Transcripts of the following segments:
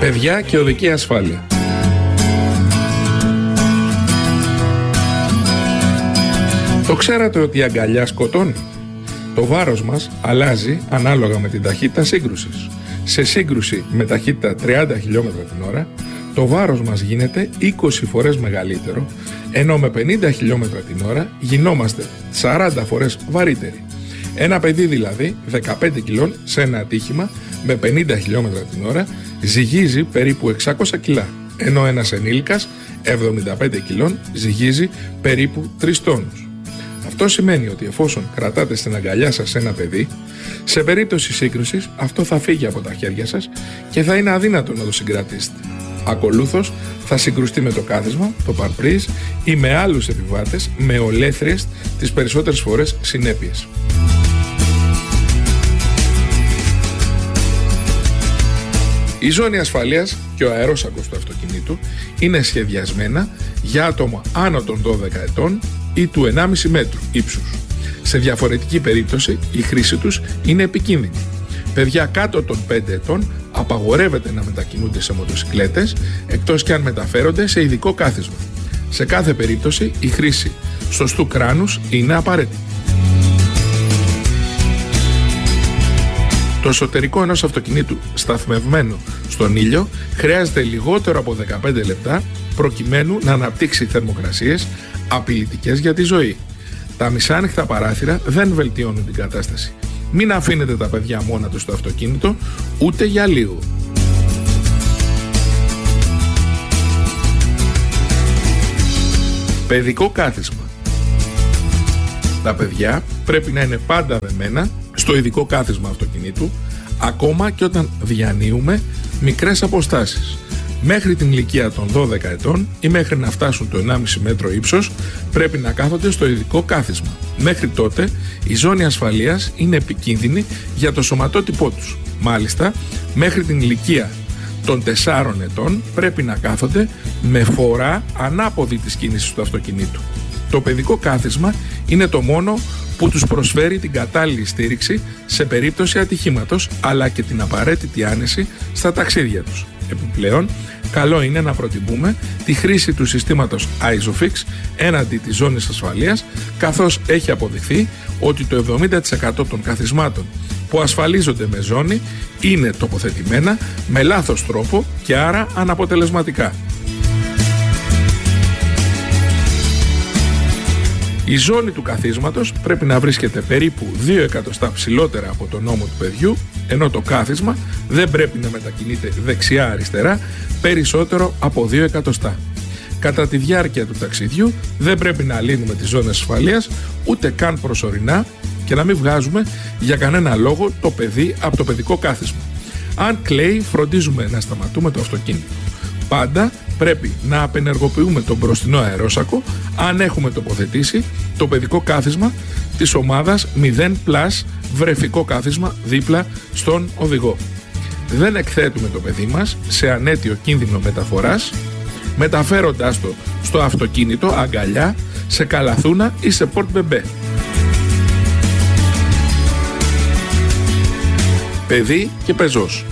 Παιδιά και οδική ασφάλεια. Το ξέρατε ότι η αγκαλιά σκοτώνει? Το βάρος μας αλλάζει ανάλογα με την ταχύτητα σύγκρουσης. Σε σύγκρουση με ταχύτητα 30 χιλιόμετρα την ώρα, το βάρος μας γίνεται 20 φορές μεγαλύτερο, ενώ με 50 χιλιόμετρα την ώρα γινόμαστε 40 φορές βαρύτεροι. Ένα παιδί δηλαδή 15 κιλών σε ένα ατύχημα με 50 χιλιόμετρα την ώρα ζυγίζει περίπου 600 κιλά, ενώ ένας ενήλικας 75 κιλών ζυγίζει περίπου 3 τόνους. Αυτό σημαίνει ότι εφόσον κρατάτε στην αγκαλιά σας ένα παιδί, σε περίπτωση σύγκρουσης αυτό θα φύγει από τα χέρια σας και θα είναι αδύνατο να το συγκρατήσετε. Ακολούθως θα συγκρουστεί με το κάθισμα, το παρπρίζ ή με άλλους επιβάτες με ολέθριες τις περισσότερες φορές συνέπειες. Η ζώνη ασφαλείας και ο αερόσακος του αυτοκινήτου είναι σχεδιασμένα για άτομα άνω των 12 ετών ή του 1,5 μέτρου ύψους. Σε διαφορετική περίπτωση η χρήση τους είναι επικίνδυνη. Παιδιά κάτω των 5 ετών απαγορεύεται να μετακινούνται σε μοτοσικλέτες, εκτός και αν μεταφέρονται σε ειδικό κάθισμα. Σε κάθε περίπτωση η χρήση σωστού κράνους είναι απαραίτητη. Το εσωτερικό ενός αυτοκινήτου σταθμευμένο στον ήλιο χρειάζεται λιγότερο από 15 λεπτά προκειμένου να αναπτύξει θερμοκρασίες απειλητικές για τη ζωή. Τα μισάνοιχτα παράθυρα δεν βελτιώνουν την κατάσταση. Μην αφήνετε τα παιδιά μόνα τους στο αυτοκίνητο ούτε για λίγο. Παιδικό κάθισμα. Τα παιδιά πρέπει να είναι πάντα δεμένα στο ειδικό κάθισμα αυτοκινήτου, ακόμα και όταν διανύουμε μικρές αποστάσεις. Μέχρι την ηλικία των 12 ετών ή μέχρι να φτάσουν το 1,5 μέτρο ύψος πρέπει να κάθονται στο ειδικό κάθισμα. Μέχρι τότε η ζώνη ασφαλείας είναι επικίνδυνη για το σωματότυπό τους. Μάλιστα, μέχρι την ηλικία των 4 ετών πρέπει να κάθονται με φορά ανάποδη της κίνησης του αυτοκινήτου. Το παιδικό κάθισμα είναι το μόνο που τους προσφέρει την κατάλληλη στήριξη σε περίπτωση ατυχήματος, αλλά και την απαραίτητη άνεση στα ταξίδια τους. Επιπλέον, καλό είναι να προτιμούμε τη χρήση του συστήματος ISOFIX έναντι της ζώνης ασφαλείας, καθώς έχει αποδειχθεί ότι το 70% των καθισμάτων που ασφαλίζονται με ζώνη είναι τοποθετημένα με λάθος τρόπο και άρα αναποτελεσματικά. Η ζώνη του καθίσματος πρέπει να βρίσκεται περίπου 2 εκατοστά ψηλότερα από τον ώμο του παιδιού, ενώ το κάθισμα δεν πρέπει να μετακινείται δεξιά-αριστερά περισσότερο από 2 εκατοστά. Κατά τη διάρκεια του ταξιδιού δεν πρέπει να λύνουμε τις ζώνες ασφαλείας ούτε καν προσωρινά και να μην βγάζουμε για κανένα λόγο το παιδί από το παιδικό κάθισμα. Αν κλαίει, φροντίζουμε να σταματούμε το αυτοκίνητο. Πάντα πρέπει να απενεργοποιούμε τον μπροστινό αερόσακο αν έχουμε τοποθετήσει το παιδικό κάθισμα της ομάδας 0+ βρεφικό κάθισμα δίπλα στον οδηγό. Δεν εκθέτουμε το παιδί μας σε ανέτιο κίνδυνο μεταφοράς μεταφέροντάς το στο αυτοκίνητο αγκαλιά, σε καλαθούνα ή σε πορτ μπεμπέ. Παιδί και πεζός.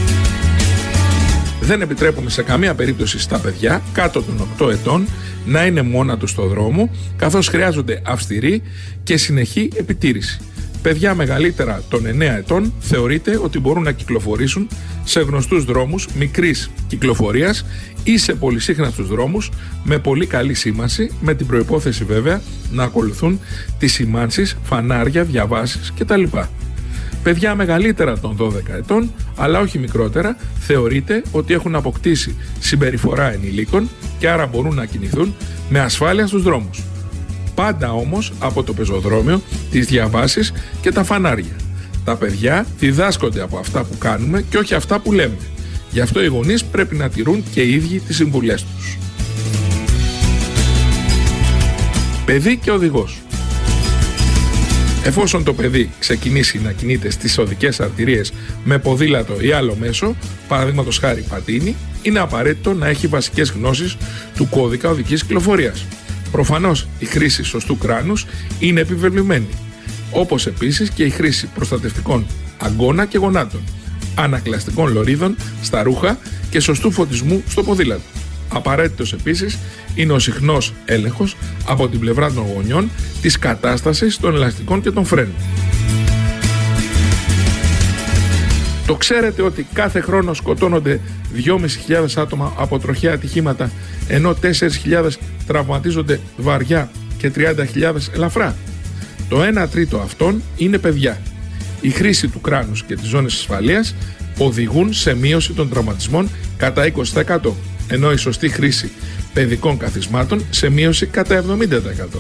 Δεν επιτρέπουμε σε καμία περίπτωση στα παιδιά κάτω των 8 ετών να είναι μόνα τους στο δρόμο, καθώς χρειάζονται αυστηρή και συνεχή επιτήρηση. Παιδιά μεγαλύτερα των 9 ετών θεωρείται ότι μπορούν να κυκλοφορήσουν σε γνωστούς δρόμους μικρής κυκλοφορίας ή σε πολυσύχναστους δρόμους με πολύ καλή σήμανση, με την προϋπόθεση βέβαια να ακολουθούν τις σημάνσεις, φανάρια, διαβάσεις κτλ. Παιδιά μεγαλύτερα των 12 ετών, αλλά όχι μικρότερα, θεωρείται ότι έχουν αποκτήσει συμπεριφορά ενηλίκων και άρα μπορούν να κινηθούν με ασφάλεια στους δρόμους. Πάντα όμως από το πεζοδρόμιο, τις διαβάσεις και τα φανάρια. Τα παιδιά διδάσκονται από αυτά που κάνουμε και όχι αυτά που λέμε. Γι' αυτό οι γονείς πρέπει να τηρούν και οι ίδιοι τις συμβουλές τους. Παιδί και οδηγός. Εφόσον το παιδί ξεκινήσει να κινείται στις οδικές αρτηρίες με ποδήλατο ή άλλο μέσο, παραδείγματος χάρη πατίνι, είναι απαραίτητο να έχει βασικές γνώσεις του κώδικα οδικής κυκλοφορίας. Προφανώς η χρήση σωστού κράνους είναι επιβεβλημένη, όπως επίσης και η χρήση προστατευτικών αγκώνα και γονάτων. ανακλαστικών λωρίδων στα ρούχα και σωστού φωτισμού στο ποδήλατο. Απαραίτητος επίσης είναι ο συχνός έλεγχος από την πλευρά των γονιών της κατάστασης των ελαστικών και των φρένων. Το ξέρετε ότι κάθε χρόνο σκοτώνονται 2.500 άτομα από τροχαία ατυχήματα, ενώ 4.000 τραυματίζονται βαριά και 30.000 ελαφρά? Το 1 τρίτο αυτών είναι παιδιά. Η χρήση του κράνους και της ζώνης ασφαλείας οδηγούν σε μείωση των τραυματισμών κατά 20%, ενώ η σωστή χρήση παιδικών καθισμάτων σε μείωση κατά 70%.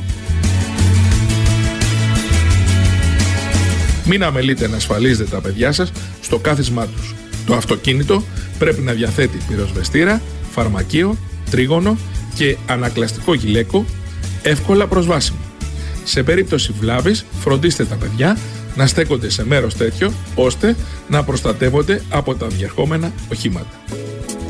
Μην αμελείτε να ασφαλίζετε τα παιδιά σας στο κάθισμά τους. Το αυτοκίνητο πρέπει να διαθέτει πυροσβεστήρα, φαρμακείο, τρίγωνο και ανακλαστικό γυλαίκο εύκολα προσβάσιμο. Σε περίπτωση βλάβης, φροντίστε τα παιδιά να στέκονται σε μέρος τέτοιο, ώστε να προστατεύονται από τα διερχόμενα οχήματα.